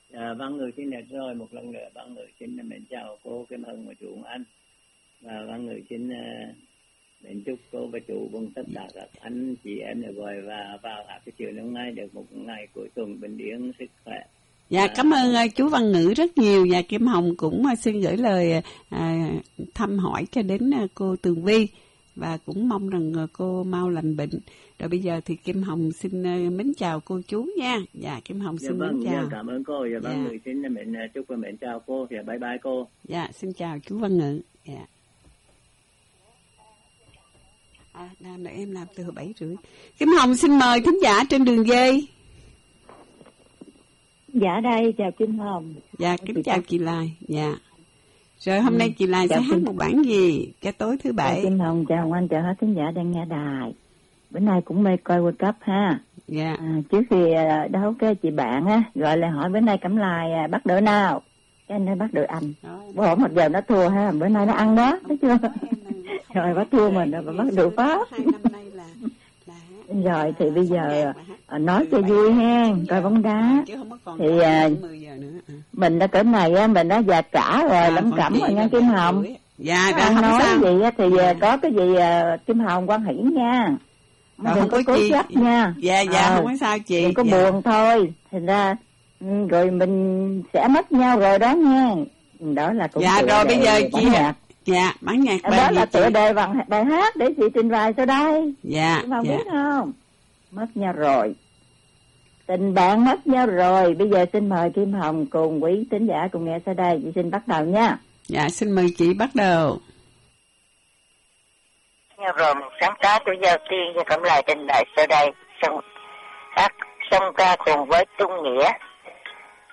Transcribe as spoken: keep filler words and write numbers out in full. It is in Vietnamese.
À, vâng, người xin được rồi, một lần nữa vâng người xin mến chào cô Kim Hân và chú Anh, và vâng người xin uh, mến chúc cô và chú cùng tất cả các anh chị em được gọi và vào hạ cái chiều hôm nay được một ngày cuối tuần bình yên sức khỏe. Dạ, à, cảm ơn uh, chú Văn Ngữ rất nhiều, và Kim Hồng cũng uh, xin gửi lời uh, thăm hỏi cho đến uh, cô Tường Vi, và cũng mong rằng uh, cô mau lành bệnh. Rồi bây giờ thì Kim Hồng xin uh, mến chào cô chú nha. Dạ, Kim Hồng xin dạ, vâng, mến chào. Dạ, cảm ơn cô. Dạ, vâng, người xin mến chúc và mến chào cô. Dạ, bye bye cô. Dạ, xin chào chú Văn Ngữ. Dạ. À, làm là em làm từ bảy rưỡi. Kim Hồng xin mời thính giả trên đường dây. Dạ đây, chào Kim Hồng. Dạ, kính chị chào ta. Chị Lai. Dạ. Rồi hôm ừ, nay chị Lai sẽ hát một bản gì cho tối thứ bảy? Chào Kim Hồng, chào anh, chào hết thính giả đang nghe đài. Bữa nay cũng mê coi World Cup ha. Dạ. À, trước khi đấu cái chị bạn á, gọi lại hỏi bữa nay Cẩm Lai bắt đội nào? Cái anh ấy bắt đội Anh. Bữa hổm một giờ nó thua ha, bữa nay nó ăn đó, thấy chưa? Rồi bắt thua mình rồi, bắt đội Pháp. Rồi thì bây giờ nói cho vui ha, coi bóng đá thì mình đã cỡ này á, mình đã già cả rồi, lắm cẩm rồi nha Kim Hồng. Dạ, không nói sao. Gì á thì có cái gì Kim Hồng quan hỷ nha, đừng có cố chấp nha. Dạ dạ à, không có sao chị, đừng có dạ. buồn thôi, thành ra rồi mình sẽ mất nhau rồi đó nha. Đó là cũng dạ rồi bây giờ chị nhạc. Dạ bản nhạc đó là tựa đề bằng bài hát để chị trình bày sau đây. Dạ Kim Hồng dạ. biết không? Mất nhau rồi, tình bạn mất nhau rồi. Bây giờ xin mời Kim Hồng cùng quý thính giả cùng nghe sau đây. Chị xin bắt đầu nha. Dạ xin mời chị bắt đầu. Nhau rồi, một sáng tác của Giao Tiên và Cẩm Lai trình bày sau đây. Xong hát song ca cùng với Tung Nghĩa.